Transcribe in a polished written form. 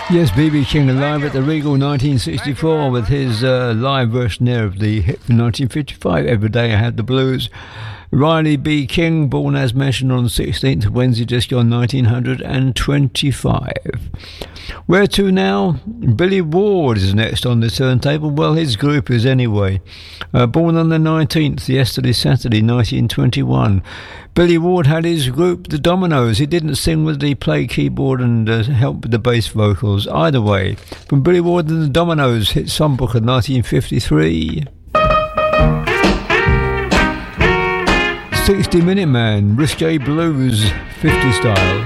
Yes, B.B. King live at the Regal 1964 with his live version there of the hit from 1955, Every Day I Had the Blues. Riley B. King, born as mentioned on the 16th of Wednesday, just gone 1925. Where to now? Billy Ward is next on the turntable. Well, his group is anyway. Born on the 19th, yesterday, Saturday, 1921. Billy Ward had his group, the Dominoes. He didn't sing with the play keyboard and help with the bass vocals. Either way, from Billy Ward and the Dominoes, hit Songbook of 1953. 60 Minute Man, Risque Blues, 50 style.